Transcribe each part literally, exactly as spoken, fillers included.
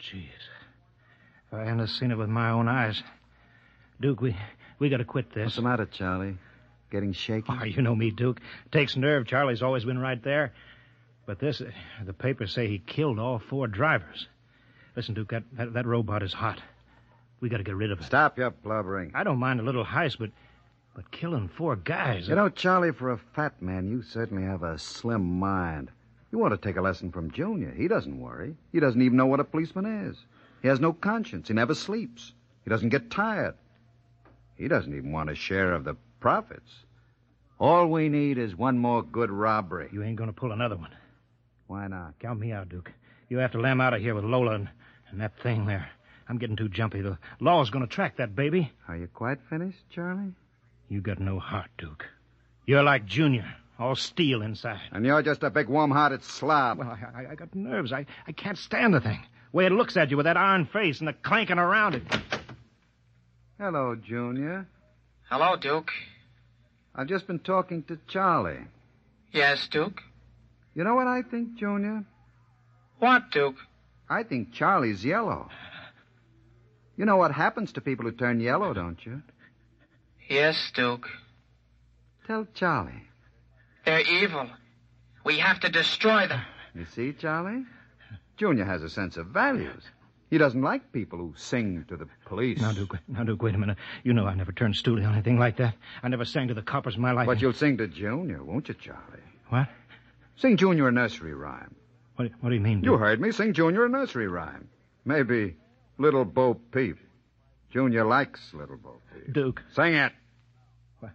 jeez. If I hadn't seen it with my own eyes. Duke, we we got to quit this. What's the matter, Charlie? Getting shaky? Oh, you know me, Duke. Takes nerve. Charlie's always been right there. But this, uh, the papers say he killed all four drivers. Listen, Duke, that, that, that robot is hot. We got to get rid of it. Stop your blubbering. I don't mind a little heist, but but killing four guys... You know, Charlie, for a fat man, you certainly have a slim mind. You want to take a lesson from Junior. He doesn't worry. He doesn't even know what a policeman is. He has no conscience. He never sleeps. He doesn't get tired. He doesn't even want a share of the profits. All we need is one more good robbery. You ain't going to pull another one. Why not? Count me out, Duke. You have to lam out of here with Lola and, and that thing there. I'm getting too jumpy. The law's going to track that baby. Are you quite finished, Charlie? You got no heart, Duke. You're like Junior, all steel inside. And you're just a big warm-hearted slob. Well, I, I, I got nerves. I, I can't stand the thing. The way it looks at you with that iron face and the clanking around it. Hello, Junior. Hello, Duke. I've just been talking to Charlie. Yes, Duke? You know what I think, Junior? What, Duke? I think Charlie's yellow. You know what happens to people who turn yellow, don't you? Yes, Duke. Tell Charlie. They're evil. We have to destroy them. You see, Charlie? Junior has a sense of values. He doesn't like people who sing to the police. Now, Duke, now, Duke, wait a minute. You know I never turned stoolie or anything like that. I never sang to the coppers in my life. But you'll sing to Junior, won't you, Charlie? What? Sing Junior a nursery rhyme. What, what do you mean, Duke? You heard me. Sing Junior a nursery rhyme. Maybe Little Bo Peep. Junior likes Little Bo Peep. Duke. Sing it. What?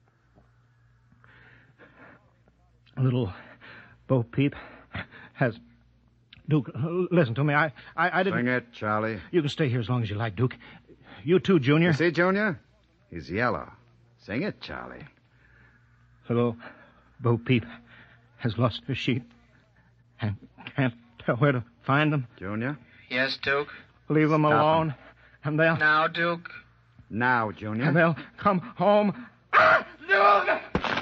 Little Bo Peep has... Duke, listen to me. I, I, I didn't... Sing it, Charlie. You can stay here as long as you like, Duke. You too, Junior. You see, Junior? He's yellow. Sing it, Charlie. Hello, Bo Peep has lost her sheep and can't tell where to find them. Junior? Yes, Duke? Leave them Stop alone, them. and they'll... Now, Duke? Now, Junior. And they'll come home. Ah, Duke!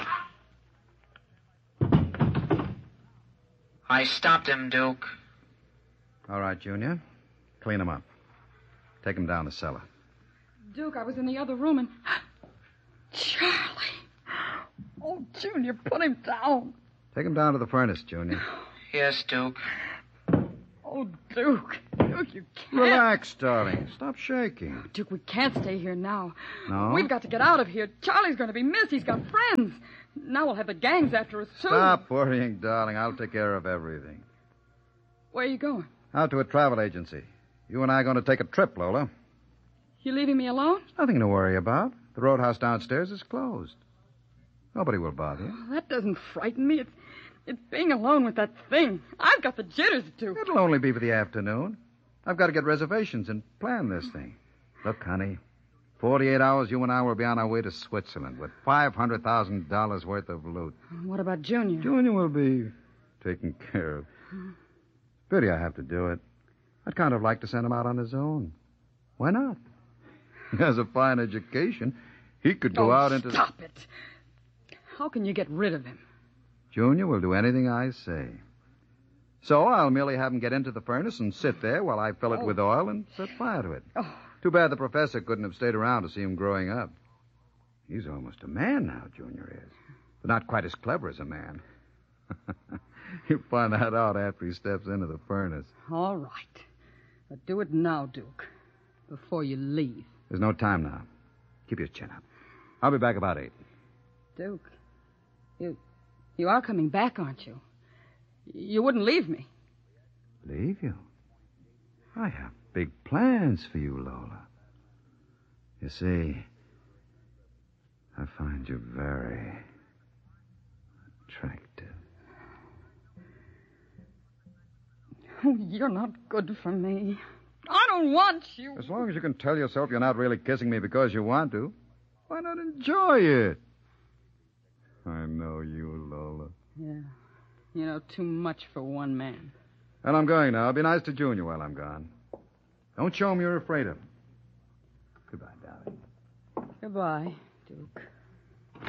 I stopped him, Duke. All right, Junior. Clean him up. Take him down the cellar. Duke, I was in the other room and... Charlie. Oh, Junior, put him down. Take him down to the furnace, Junior. Yes, Duke. Oh, Duke. Duke, you can't. Relax, darling. Stop shaking. Duke, we can't stay here now. No? We've got to get out of here. Charlie's going to be missed. He's got friends. Now we'll have the gangs after us, too. Stop worrying, darling. I'll take care of everything. Where are you going? Out to a travel agency. You and I are going to take a trip, Lola. You leaving me alone? Nothing to worry about. The roadhouse downstairs is closed. Nobody will bother you. Oh, that doesn't frighten me. It's, it's being alone with that thing. I've got the jitters, Duke. It'll only be for the afternoon. I've got to get reservations and plan this thing. Look, honey, forty-eight hours, you and I will be on our way to Switzerland with five hundred thousand dollars worth of loot. What about Junior? Junior will be taken care of. Pity I have to do it. I'd kind of like to send him out on his own. Why not? He has a fine education. He could go oh, out into... Stop it. How can you get rid of him? Junior will do anything I say. So I'll merely have him get into the furnace and sit there while I fill it Oh. with oil and set fire to it. Oh, Too bad the professor couldn't have stayed around to see him growing up. He's almost a man now, Junior is. But not quite as clever as a man. He'll find that out after he steps into the furnace. all right. But do it now, Duke, before you leave. There's no time now. Keep your chin up. I'll be back about eight. Duke, you, you are coming back, aren't you? You wouldn't leave me. Leave you? I have big plans for you, Lola. You see, I find you very attractive. Oh, you're not good for me. I don't want you. As long as you can tell yourself you're not really kissing me because you want to, why not enjoy it? I know you, Lola. Yeah. You know, too much for one man. And I'm going now. Be nice to Junior while I'm gone. Don't show him you're afraid of him. Goodbye, darling. Goodbye, Duke.